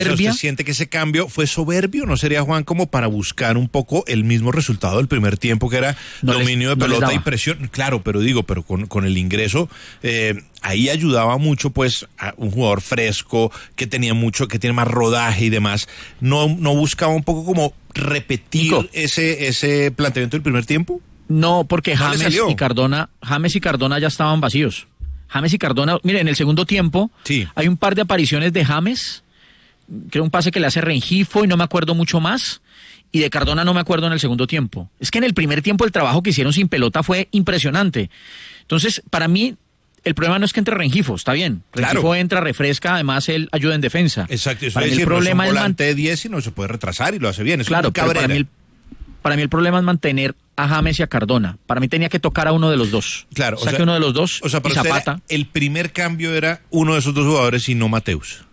¿Usted siente que ese cambio fue soberbio? ¿No sería, Juan, como para buscar un poco el mismo resultado del primer tiempo, que era dominio de pelota y presión? Claro, pero con el ingreso, ahí ayudaba mucho, pues, a un jugador fresco, que tenía que tiene más rodaje y demás. ¿No buscaba un poco como repetir ese planteamiento del primer tiempo? No, porque James y Cardona ya estaban vacíos. James y Cardona, mire, en el segundo tiempo hay un par de apariciones de James, creo un pase que le hace Rengifo y no me acuerdo mucho más, y de Cardona no me acuerdo en el segundo tiempo. Es que en el primer tiempo el trabajo que hicieron sin pelota fue impresionante. Entonces, para mí, el problema no es que entre Rengifo, está bien. Rengifo entra, refresca, además él ayuda en defensa. Exacto, eso para es mí decir, el problema no es un volante de 10 y no se puede retrasar y lo hace bien. Es claro, pero para mí el problema es mantener a James y a Cardona. Para mí tenía que tocar a uno de los dos. Claro, uno de los dos y Zapata. El primer cambio era uno de esos dos jugadores y no Mateus.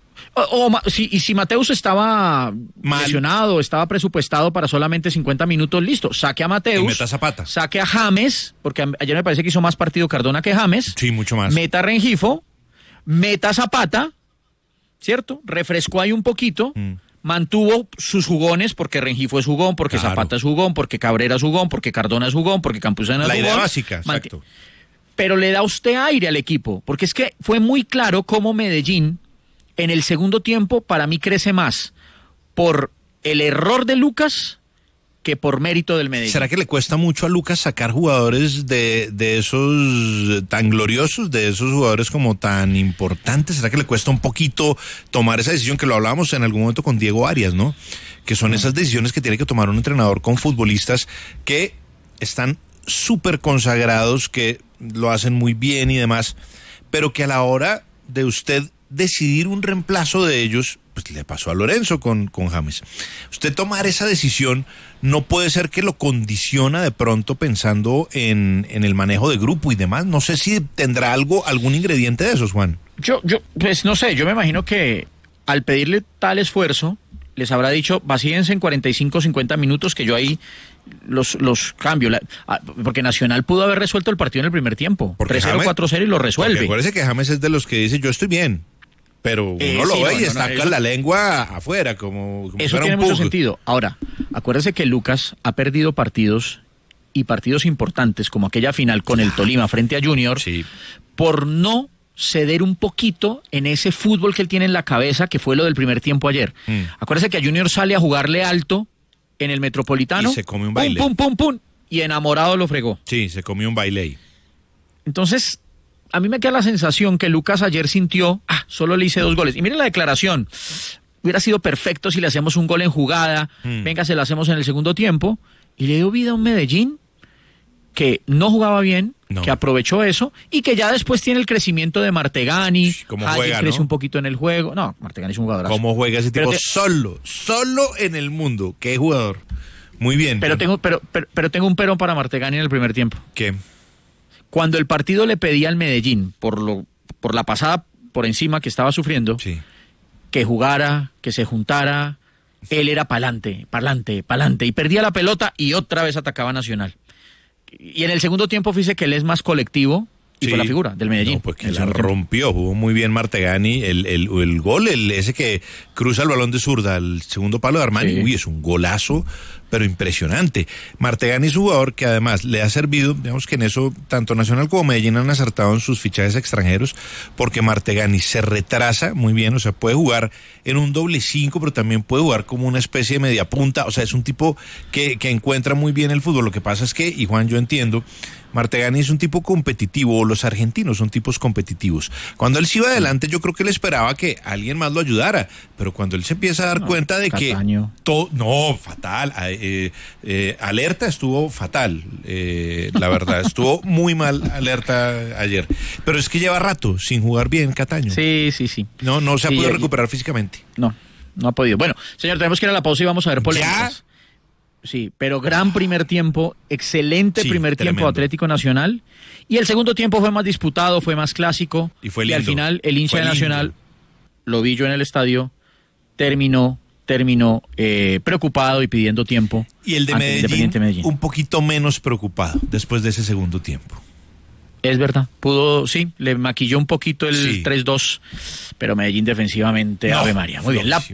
Y si Mateus estaba lesionado, estaba presupuestado para solamente 50 minutos, listo, saque a Mateus. Y meta a Zapata. Saque a James, porque ayer me parece que hizo más partido Cardona que James. Sí, mucho más. Meta a Rengifo, meta a Zapata, ¿cierto? Refrescó ahí un poquito. Mantuvo sus jugones, porque Rengifo es jugón, porque Zapata es jugón, porque Cabrera es jugón, porque Cardona es jugón, porque Campuzano es jugón. La idea básica, exacto. Pero le da usted aire al equipo, porque es que fue muy claro cómo Medellín, en el segundo tiempo, para mí crece más por el error de Lucas que por mérito del Medellín. ¿Será que le cuesta mucho a Lucas sacar jugadores de esos tan gloriosos, de esos jugadores como tan importantes? ¿Será que le cuesta un poquito tomar esa decisión, que lo hablábamos en algún momento con Diego Arias, ¿no? Que son esas decisiones que tiene que tomar un entrenador con futbolistas que están súper consagrados, que lo hacen muy bien y demás, pero que a la hora de usted decidir un reemplazo de ellos, pues le pasó a Lorenzo con James. Usted tomar esa decisión no puede ser que lo condiciona de pronto pensando en el manejo de grupo y demás. No sé si tendrá algún ingrediente de esos, Juan. Pues no sé, yo me imagino que al pedirle tal esfuerzo, les habrá dicho, vacíense en 45, 50 minutos, que yo ahí los cambio. Porque Nacional pudo haber resuelto el partido en el primer tiempo. 3-0, 4-0 y lo resuelve. Acuérdese que James es de los que dice, yo estoy bien. Pero uno lo ve y está con la lengua afuera, como eso tiene mucho sentido. Ahora, acuérdese que Lucas ha perdido partidos y partidos importantes, como aquella final con el Tolima frente a Junior, por no ceder un poquito en ese fútbol que él tiene en la cabeza, que fue lo del primer tiempo ayer. Acuérdese que a Junior sale a jugarle alto en el Metropolitano. Y se come un baile. Pum, y enamorado lo fregó. Sí, se comió un baile ahí. Entonces, a mí me queda la sensación que Lucas ayer sintió, solo le hice 2 goles. Y miren la declaración, hubiera sido perfecto si le hacemos un gol en jugada, venga, se lo hacemos en el segundo tiempo, y le dio vida a un Medellín que no jugaba bien, que aprovechó eso, y que ya después tiene el crecimiento de Martegani, crece un poquito en el juego. No, Martegani es un jugador. ¿Cómo juega ese tipo? Solo en el mundo. ¿Qué jugador? Muy bien. Pero tengo un pero para Martegani en el primer tiempo. ¿Qué? Cuando el partido le pedía al Medellín, por la pasada por encima que estaba sufriendo, que jugara, que se juntara, él era pa'lante, y perdía la pelota y otra vez atacaba Nacional. Y en el segundo tiempo fíjese que él es más colectivo y fue la figura del Medellín. No, pues que la rompió, jugó muy bien Martegani, el gol, ese que cruza el balón de zurda, el segundo palo de Armani, es un golazo, pero impresionante. Martegani es un jugador que además le ha servido, digamos que en eso tanto Nacional como Medellín han acertado en sus fichajes extranjeros, porque Martegani se retrasa muy bien, o sea, puede jugar en un doble 5, pero también puede jugar como una especie de media punta, o sea, es un tipo que encuentra muy bien el fútbol. Lo que pasa es que, y Juan, yo entiendo, Martegani es un tipo competitivo, o los argentinos son tipos competitivos. Cuando él se iba adelante, yo creo que él esperaba que alguien más lo ayudara, pero cuando él se empieza a dar cuenta de Cataño. que todo, fatal, Alerta estuvo fatal, la verdad, estuvo muy mal Alerta ayer, pero es que lleva rato sin jugar bien Cataño. Sí. No se ha podido recuperar físicamente. No ha podido. Bueno, señor, tenemos que ir a la pausa y vamos a ver polémicas. ¿Ya? Sí, pero gran primer tiempo, excelente primer tiempo Atlético Nacional, y el segundo tiempo fue más disputado, fue más clásico, y fue lindo. Y al final el hincha de Nacional, lo vi yo en el estadio, terminó preocupado y pidiendo tiempo. Y el de Medellín un poquito menos preocupado después de ese segundo tiempo. Es verdad, pudo, sí, le maquilló un poquito el 3-2, pero Medellín defensivamente, Ave María. Muy bien,